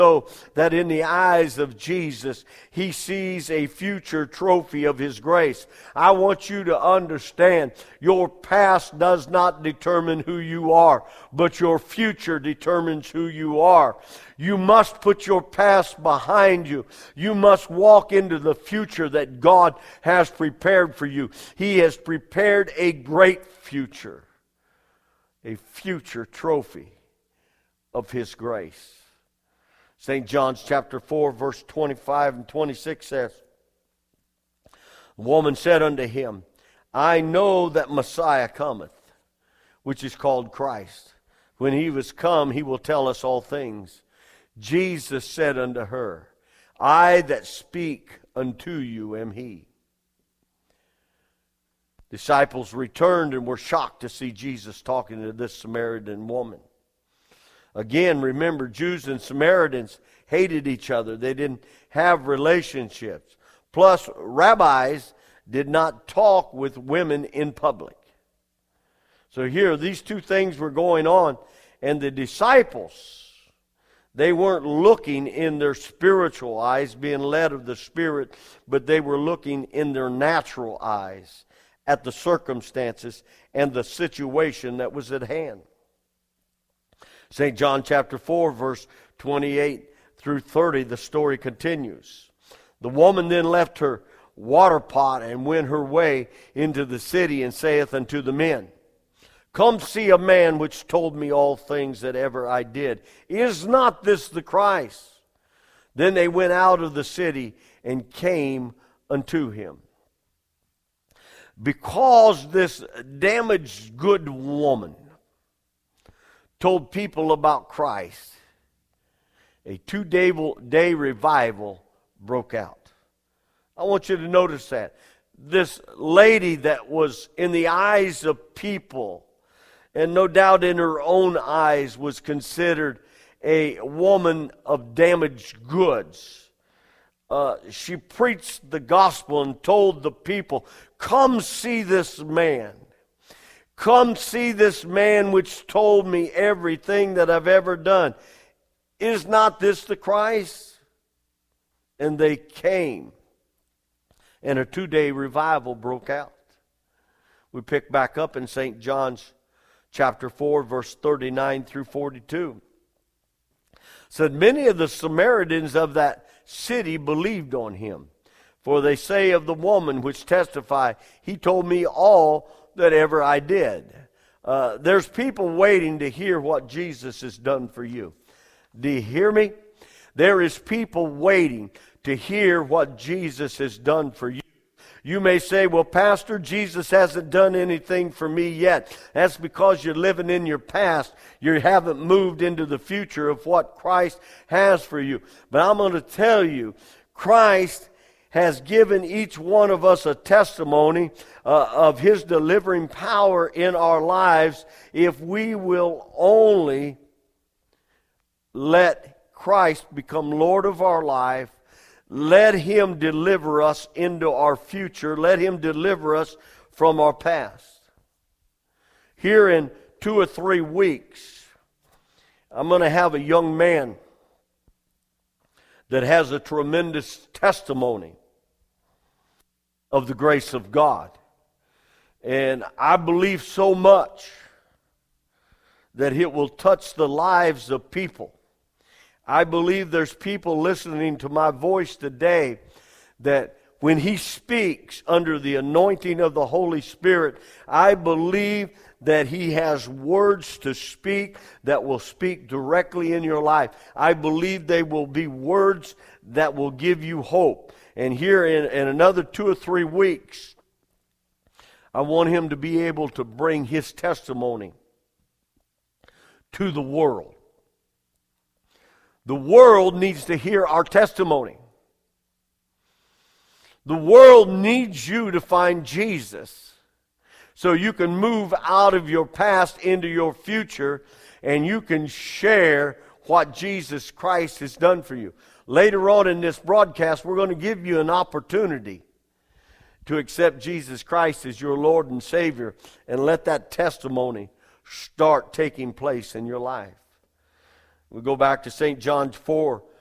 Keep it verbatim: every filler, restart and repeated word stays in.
know that in the eyes of Jesus, he sees a future trophy of his grace. I want you to understand, your past does not determine who you are, but your future determines who you are. You must put your past behind you. You must walk into the future that God has prepared for you. He has prepared a great future, a future trophy of his grace. Saint John's chapter four, verse twenty-five and twenty-six says, the woman said unto him, I know that Messiah cometh, which is called Christ. When he was come, he will tell us all things. Jesus said unto her, I that speak unto you am he. Disciples returned and were shocked to see Jesus talking to this Samaritan woman. Again, remember, Jews and Samaritans hated each other. They didn't have relationships. Plus, rabbis did not talk with women in public. So here, these two things were going on, and the disciples, they weren't looking in their spiritual eyes, being led of the Spirit, but they were looking in their natural eyes at the circumstances and the situation that was at hand. Saint John chapter four, verse twenty-eight through thirty, the story continues. The woman then left her water pot and went her way into the city and saith unto the men, Come see a man which told me all things that ever I did. Is not this the Christ? Then they went out of the city and came unto him. Because this damaged good woman told people about Christ, a two-day day revival broke out. I want you to notice that. This lady that was in the eyes of people, and no doubt in her own eyes, was considered a woman of damaged goods. Uh, she preached the gospel and told the people, come see this man. Come see this man which told me everything that I've ever done. Is not this the Christ? And they came, and a two-day revival broke out. We pick back up in Saint John's chapter four, verse thirty-nine through forty-two. It said, many of the Samaritans of that city believed on him. For they say of the woman which testified, he told me all that ever I did. Uh, there's people waiting to hear what Jesus has done for you. Do you hear me? There is people waiting to hear what Jesus has done for you. You may say, well, Pastor, Jesus hasn't done anything for me yet. That's because you're living in your past. You haven't moved into the future of what Christ has for you. But I'm going to tell you, Christ has given each one of us a testimony uh, of his delivering power in our lives if we will only let Christ become Lord of our life. Let him deliver us into our future. Let him deliver us from our past. Here in two or three weeks, I'm going to have a young man that has a tremendous testimony of the grace of God. And I believe so much that it will touch the lives of people. I believe there's people listening to my voice today that when he speaks under the anointing of the Holy Spirit, I believe that he has words to speak that will speak directly in your life. I believe they will be words that will give you hope. And here in, in another two or three weeks, I want him to be able to bring his testimony to the world. The world needs to hear our testimony. The world needs you to find Jesus so you can move out of your past into your future and you can share what Jesus Christ has done for you. Later on in this broadcast, we're going to give you an opportunity to accept Jesus Christ as your Lord and Savior and let that testimony start taking place in your life. We go back to Saint John four,